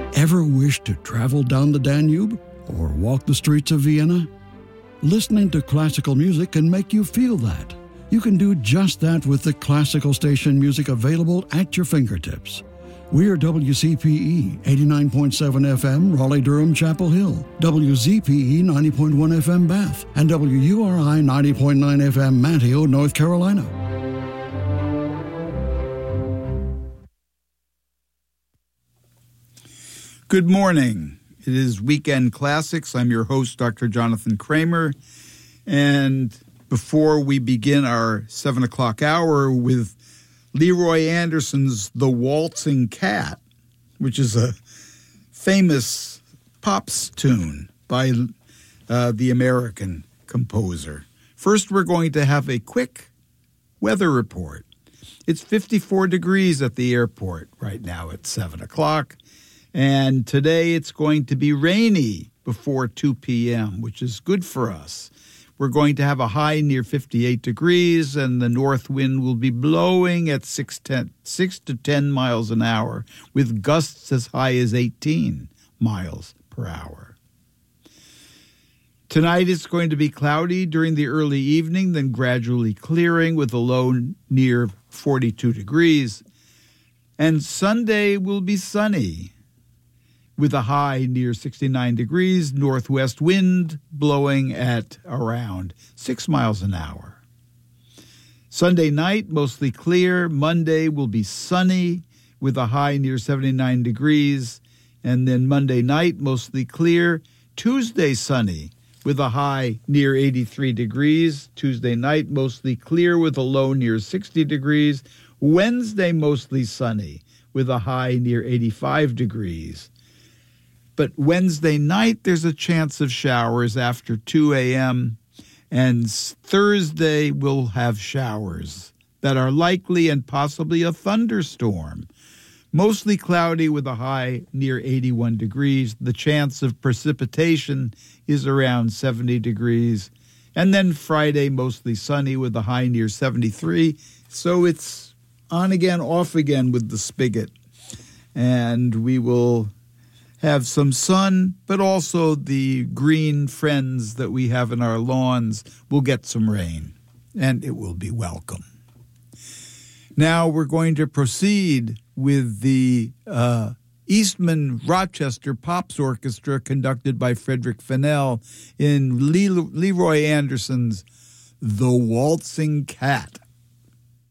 Ever wish to travel down the Danube or walk the streets of Vienna? Listening to classical music can make you feel that. You can do just that with the classical station music available at your fingertips. We are WCPE 89.7 FM, Raleigh-Durham, Chapel Hill, WZPE 90.1 FM, Bath, and WURI 90.9 FM, Manteo, North Carolina. Good morning. It is Weekend Classics. I'm your host, Dr. Jonathan Kramer. And before we begin our 7 o'clock hour with Leroy Anderson's The Waltzing Cat, which is a famous pops tune by the American composer. First, we're going to have a quick weather report. It's 54 degrees at the airport right now at 7 o'clock. And today it's going to be rainy before 2 p.m., which is good for us. We're going to have a high near 58 degrees, and the north wind will be blowing at 6 to 10 miles an hour, with gusts as high as 18 miles per hour. Tonight it's going to be cloudy during the early evening, then gradually clearing with a low near 42 degrees. And Sunday will be sunny, with a high near 69 degrees, northwest wind blowing at around 6 miles an hour. Sunday night, mostly clear. Monday will be sunny with a high near 79 degrees. And then Monday night, mostly clear. Tuesday, sunny with a high near 83 degrees. Tuesday night, mostly clear with a low near 60 degrees. Wednesday, mostly sunny with a high near 85 degrees. But Wednesday night, there's a chance of showers after 2 a.m., and Thursday we'll have showers that are likely and possibly a thunderstorm. Mostly cloudy with a high near 81 degrees. The chance of precipitation is around 70 degrees. And then Friday, mostly sunny with a high near 73. So it's on again, off again with the spigot. And we will have some sun, but also the green friends that we have in our lawns will get some rain, and it will be welcome. Now we're going to proceed with the Eastman Rochester Pops Orchestra conducted by Frederick Fennell in Leroy Anderson's The Waltzing Cat.